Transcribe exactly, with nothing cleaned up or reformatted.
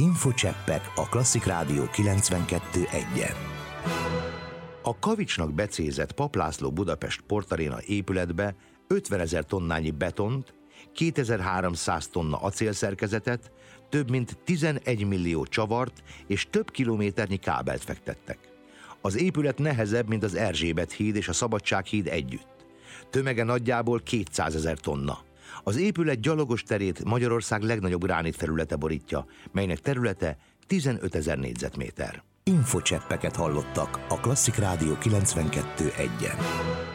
Infocseppek a Klasszik Rádió kilencvenkettő egyen. A kavicsnak becézett Papp László Budapest Sportaréna épületbe ötvenezer tonnányi betont, kétezer-háromszáz tonna acélszerkezetet, több mint tizenegy millió csavart és több kilométernyi kábelt fektettek. Az épület nehezebb, mint az Erzsébet híd és a Szabadsághíd együtt. Tömege nagyjából kétszázezer tonna. Az épület gyalogos terét Magyarország legnagyobb gránitfelülete borítja, melynek területe tizenötezer négyzetméter. Infocseppeket hallottak a Klasszik Rádió kilencvenkettő egyen.